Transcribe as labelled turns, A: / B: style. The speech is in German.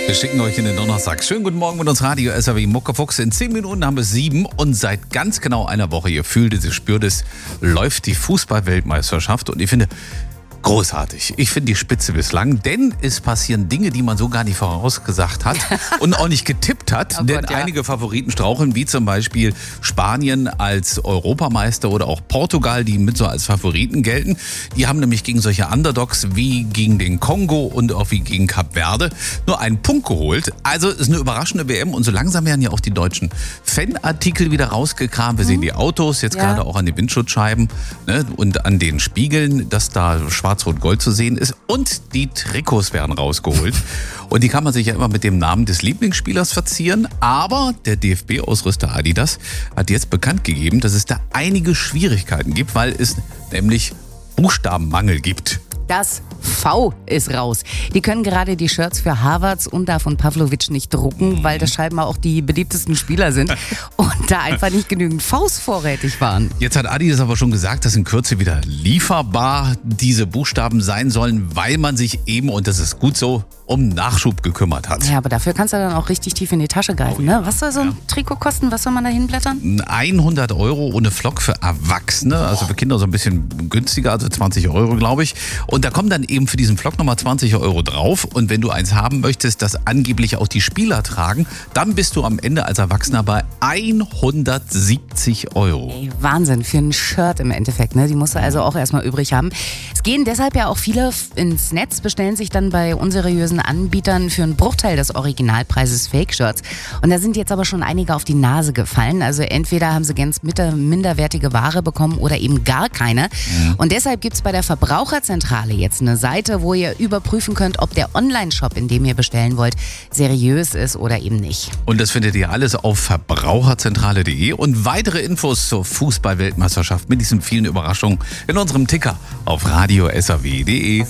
A: Wir schicken euch in den Donnerstag. Schönen guten Morgen mit uns Radio SAW Muckefuchs. In 10 Minuten haben wir 7 und seit ganz genau einer Woche, ihr fühlt es, ihr spürt es, läuft die Fußball-Weltmeisterschaft und ich finde großartig. Ich finde die Spitze bislang, denn es passieren Dinge, die man so gar nicht vorausgesagt hat und auch nicht getippt hat. Denn einige Favoriten straucheln, wie zum Beispiel Spanien als Europameister oder auch Portugal, die mit so als Favoriten gelten. Die haben nämlich gegen solche Underdogs wie gegen den Kongo und auch wie gegen Kap Verde nur einen Punkt geholt. Also ist eine überraschende WM und so langsam werden ja auch die deutschen Fanartikel wieder rausgekramt. Wir sehen die Autos jetzt gerade auch an den Windschutzscheiben, ne, und an den Spiegeln, dass da Schwarz-Rot-Gold zu sehen ist und die Trikots werden rausgeholt. Und die kann man sich ja immer mit dem Namen des Lieblingsspielers verzieren. Aber der DFB-Ausrüster Adidas hat jetzt bekannt gegeben, dass es da einige Schwierigkeiten gibt, weil es nämlich Buchstabenmangel gibt.
B: Das V ist raus. Die können gerade die Shirts für Havertz, Undav und Pavlovic nicht drucken, weil das scheinbar auch die beliebtesten Spieler sind und da einfach nicht genügend Vs vorrätig waren.
A: Jetzt hat Adidas aber schon gesagt, dass in Kürze wieder lieferbar diese Buchstaben sein sollen, weil man sich eben, und das ist gut so, um Nachschub gekümmert hat.
B: Ja, aber dafür kannst du dann auch richtig tief in die Tasche greifen. Ne? Was soll so ein Trikot kosten? Was soll man da hinblättern?
A: 100 € ohne Flock für Erwachsene, also für Kinder so ein bisschen günstiger, also 20 € glaube ich. Und da kommen dann eben für diesen Flock nochmal 20 € drauf. Und wenn du eins haben möchtest, das angeblich auch die Spieler tragen, dann bist du am Ende als Erwachsener bei 170 €.
B: Ey, Wahnsinn, für ein Shirt im Endeffekt. Ne? Die musst du also auch erstmal übrig haben. Es gehen deshalb ja auch viele ins Netz, bestellen sich dann bei unseriösen Anbietern für einen Bruchteil des Originalpreises Fake-Shirts. Und da sind jetzt aber schon einige auf die Nase gefallen. Also entweder haben sie ganz minderwertige Ware bekommen oder eben gar keine. Und deshalb gibt es bei der Verbraucherzentrale jetzt eine Seite, wo ihr überprüfen könnt, ob der Online-Shop, in dem ihr bestellen wollt, seriös ist oder eben nicht.
A: Und das findet ihr alles auf verbraucherzentrale.de und weitere Infos zur Fußball-Weltmeisterschaft mit diesen vielen Überraschungen in unserem Ticker auf radio SAW.de.